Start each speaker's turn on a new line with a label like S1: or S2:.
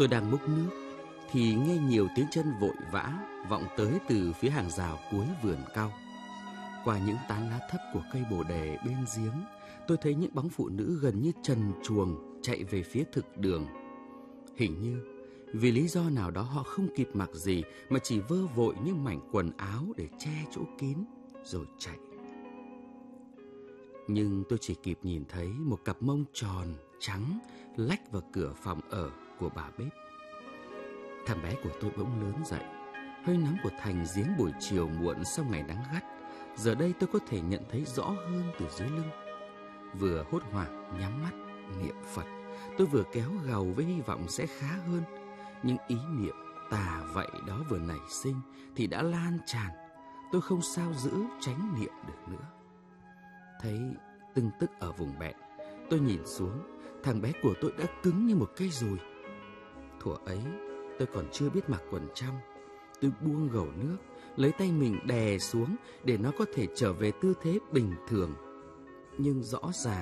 S1: Tôi đang múc nước thì nghe nhiều tiếng chân vội vã vọng tới từ phía hàng rào cuối vườn cau. Qua những tán lá thấp của cây bồ đề bên giếng, tôi thấy những bóng phụ nữ gần như trần truồng chạy về phía thực đường. Hình như vì lý do nào đó họ không kịp mặc gì mà chỉ vơ vội những mảnh quần áo để che chỗ kín rồi chạy. Nhưng tôi chỉ kịp nhìn thấy một cặp mông tròn, trắng lách vào cửa phòng ở của bà bếp. Thằng bé của tôi bỗng lớn dậy. Hơi nóng của thành giếng buổi chiều muộn sau ngày nắng gắt, giờ đây tôi có thể nhận thấy rõ hơn từ dưới lưng. Vừa hốt hoảng nhắm mắt niệm Phật, tôi vừa kéo gầu với hy vọng sẽ khá hơn. Nhưng ý niệm tà vậy đó vừa nảy sinh thì đã lan tràn. Tôi không sao giữ tránh niệm được nữa. Thấy tưng tức ở vùng bẹn, tôi nhìn xuống. Thằng bé của tôi đã cứng như một cây dùi. Thuở ấy tôi còn chưa biết mặc quần trong. Tôi buông gầu nước, lấy tay mình đè xuống để nó có thể trở về tư thế bình thường. Nhưng rõ ràng